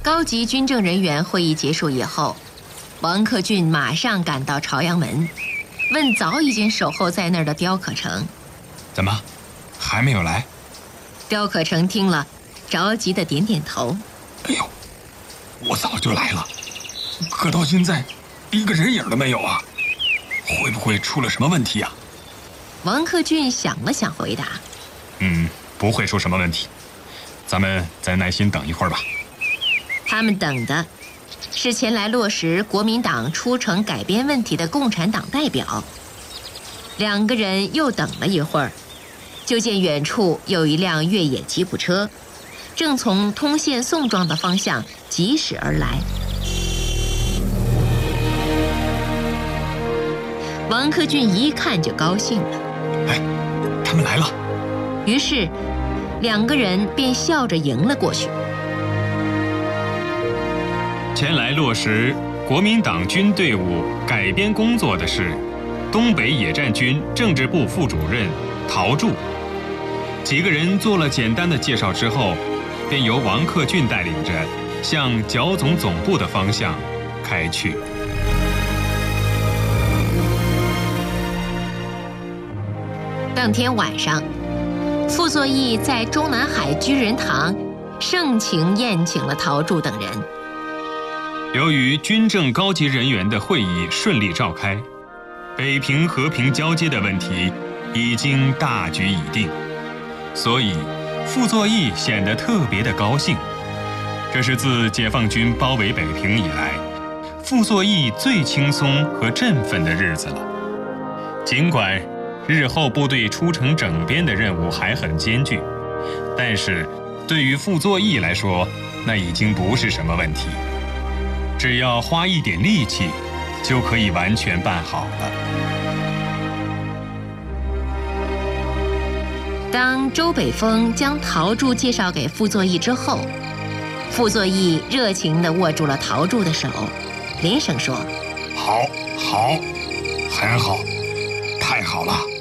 高级军政人员会议结束以后，王克俊马上赶到朝阳门，问早已经守候在那儿的刁可成：“ 怎么，还没有来？” 刁可成听了，着急地点点头：“ 哎呦，我早就来了，可到现在一个人影都没有啊！会不会出了什么问题啊？” 王克俊想了想，回答：“ 不会出什么问题，咱们再耐心等一会儿吧。” 他们等的是前来落实国民党出城改编问题的共产党代表。两个人又等了一会儿，就见远处有一辆越野吉普车，正从通县宋庄的方向疾驶而来。王克俊一看就高兴了：“ 哎，他们来了！” 于是两个人便笑着迎了过去。 前来落实国民党军队伍改编工作的是东北野战军政治部副主任陶铸。几个人做了简单的介绍之后，便由王克俊带领着向剿总总部的方向开去。 当天晚上，傅作义在中南海居仁堂盛情宴请了陶铸等人。 由于军政高级人员的会议顺利召开，北平和平交接的问题已经大局已定，所以傅作义显得特别的高兴。这是自解放军包围北平以来，傅作义最轻松和振奋的日子了。尽管日后部队出城整编的任务还很艰巨，但是对于傅作义来说，那已经不是什么问题。只要花一点力气，就可以完全办好了。 当周北峰将陶铸介绍给傅作义之后，傅作义热情地握住了陶铸的手，连声说：“ 好，很好，太好了。”